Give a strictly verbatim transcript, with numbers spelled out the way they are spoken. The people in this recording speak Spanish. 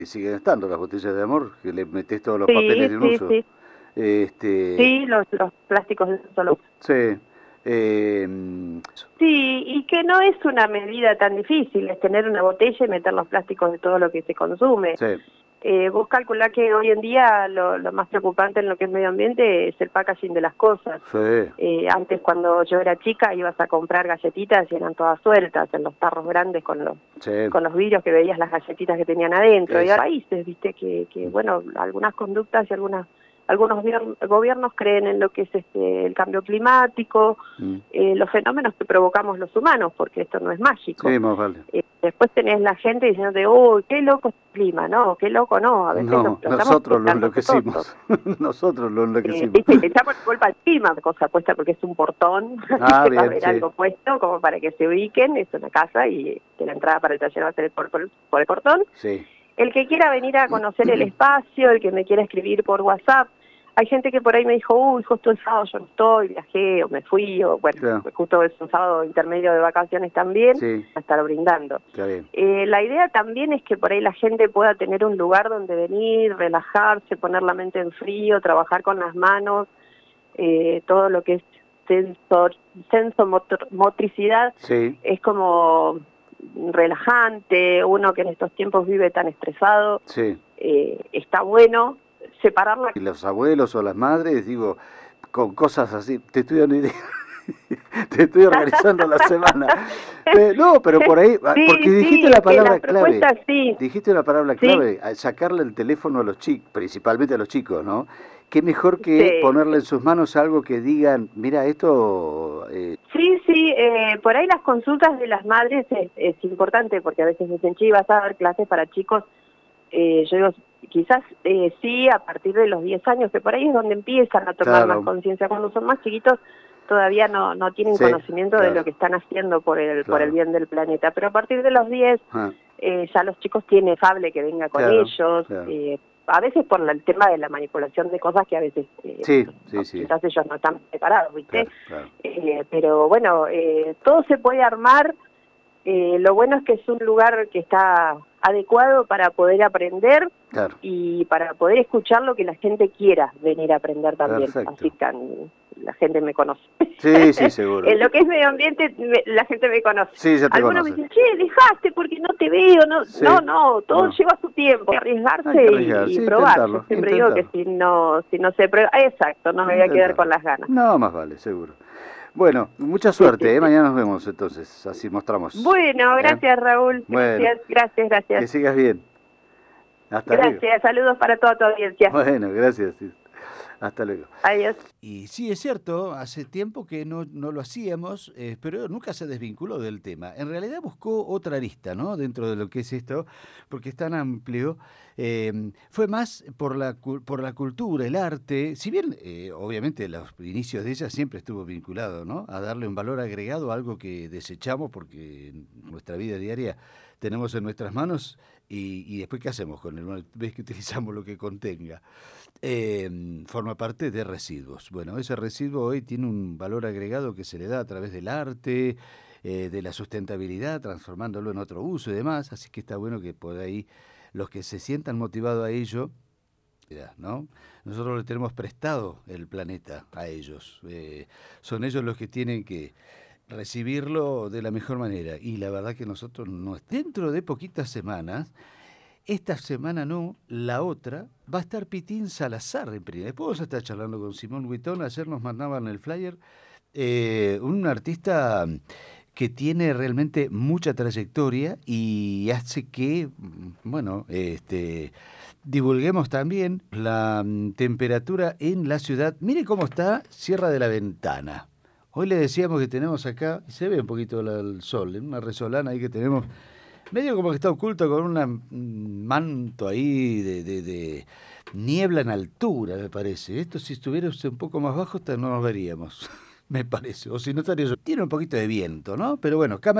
Y siguen estando las botellas de amor, que le metés todos los papeles Sí, de un sí, uso. sí. Este, Sí, los, los plásticos de un solo uso. sí. Eh, Sí, y que no es una medida tan difícil, es tener una botella y meter los plásticos de todo lo que se consume. sí, Eh, vos calculás que hoy en día lo, lo más preocupante en lo que es medio ambiente es el packaging de las cosas. sí, Eh, antes, cuando yo era chica, ibas a comprar galletitas y eran todas sueltas en los tarros grandes con los sí, con los vidrios que veías las galletitas que tenían adentro. Y es, hay países, viste, que, que bueno, algunas conductas y algunas algunos gobiernos creen en lo que es este el cambio climático, mm, eh, los fenómenos que provocamos los humanos, porque esto no es mágico. sí, más vale. Eh, después tenés la gente diciéndote, uy, qué loco es el clima, no, qué loco no, a veces lo, No, lo estamos nosotros lo pensando nosotros. enloquecimos. Nosotros lo Eh, enloquecimos. viste, le echamos la culpa al clima, cosa puesta porque es un portón, así Ah, que va a bien, haber sí, algo puesto como para que se ubiquen, es una casa y que la entrada para el taller va a ser por, por, por el portón. sí. El que quiera venir a conocer el espacio, el que me quiera escribir por WhatsApp, hay gente que por ahí me dijo, uy, justo el sábado yo no estoy, viajé o me fui, o bueno, Claro, justo es un sábado intermedio de vacaciones también, sí, a estar brindando. está bien. Eh, la idea también es que por ahí la gente pueda tener un lugar donde venir, relajarse, poner la mente en frío, trabajar con las manos, eh, todo lo que es sensor, sensomotricidad Sí, es como relajante, uno que en estos tiempos vive tan estresado, sí. eh, está bueno separarla. Y los abuelos o las madres, digo, con cosas así, te estoy dando idea. Te estoy organizando la semana. Pe- no, pero por ahí, ah, porque Sí, dijiste sí, la es que las palabra clave. propuestas sí, Dijiste una palabra sí, clave, a sacarle el teléfono a los chicos, principalmente a los chicos, ¿no? Qué mejor que sí, ponerle en sus manos algo que digan, mira, esto... eh, sí, sí, eh, por ahí las consultas de las madres es, es importante porque a veces dicen, sí, vas a dar clases para chicos. Eh, yo digo, quizás eh, sí, a partir de los diez años, que por ahí es donde empiezan a tomar más claro, conciencia. Cuando son más chiquitos todavía no, no tienen sí, conocimiento de lo claro, que están haciendo por el, por el claro, bien del planeta, pero a partir de los diez ah, eh, ya los chicos tienen fable que venga con claro, ellos, claro. eh, a veces por la- el tema de la manipulación de cosas que a veces eh, Sí, sí, no, sí, quizás ellos no están preparados, ¿viste? claro, claro, Eh, pero bueno, eh, todo se puede armar. Eh, lo bueno es que es un lugar que está adecuado para poder aprender claro, y para poder escuchar lo que la gente quiera venir a aprender también. Así perfecto. que um, la gente me conoce. Sí, sí, seguro. En lo que es medio ambiente, me- la gente me conoce. Sí, ya te Algunos me conoce. dicen, che, dejaste porque no te veo. No, no, Sí, no, todo no. lleva su tiempo. Hay Arriesgarse que arriesgar, y, y sí, probar. Yo intentarlo, siempre digo que intentarlo, si no, si no se prueba, exacto, no me voy a quedar con intentarlo. las ganas. No, más vale, seguro. Bueno, mucha Sí, sí, suerte, ¿eh? sí. Mañana nos vemos entonces, así mostramos. Bueno, ¿Eh? gracias Raúl, Bueno, gracias, gracias, que gracias. sigas bien. Hasta luego. Gracias, saludos para toda tu audiencia. Bueno, gracias. Sí. Hasta luego. Adiós. Y sí, es cierto, hace tiempo que no, no lo hacíamos, eh, pero nunca se desvinculó del tema. En realidad buscó otra arista, ¿no? Dentro de lo que es esto, porque es tan amplio. Eh, fue más por la, cu- por la cultura, el arte, si bien eh, obviamente los inicios de ella siempre estuvo vinculado, ¿no? A darle un valor agregado a algo que desechamos porque en nuestra vida diaria tenemos en nuestras manos y, y después ¿qué hacemos con él? Una vez que utilizamos lo que contenga. Eh, forma parte de residuos. Bueno, ese residuo hoy tiene un valor agregado que se le da a través del arte, eh, de la sustentabilidad, transformándolo en otro uso y demás. Así que está bueno que por ahí los que se sientan motivados a ello, ¿no? Nosotros le tenemos prestado el planeta a ellos. Eh, son ellos los que tienen que recibirlo de la mejor manera. Y la verdad que nosotros no. Dentro de poquitas semanas esta semana no, la otra, va a estar Pitín Salazar en primera. Después vamos a estar charlando con Simón Huitón. Ayer nos mandaban el flyer. Eh, un artista que tiene realmente mucha trayectoria y hace que, bueno, este, divulguemos también la mm, temperatura en la ciudad. Mire cómo está Sierra de la Ventana. Hoy le decíamos que tenemos acá, y se ve un poquito la- el sol, en una resolana ahí que tenemos. Medio como que está oculto con una- un manto ahí de, de- de niebla en altura, me parece. Esto si estuviera usted un poco más bajo, hasta no nos veríamos, me parece. O si no estaría yo. Tiene un poquito de viento, ¿no? Pero bueno, cámara.